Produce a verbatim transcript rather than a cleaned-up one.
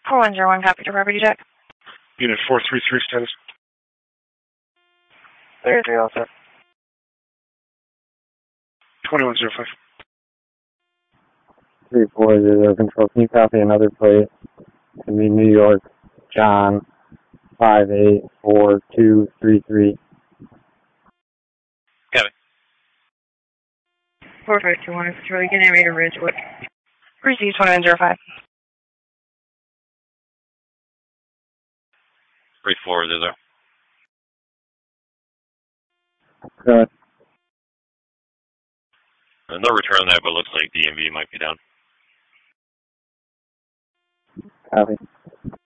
four one zero one, copy to property check. Unit four three three status. three three also. twenty-one zero five. three four zero control. Can you copy another plate? It's going to be New York, John, five eight four two three three. Copy. four five two one, it's really getting ready to Ridgewood. Receive twenty-one zero five. three four zero. Good. Uh, no return on that, but it looks like D M V might be down. Copy.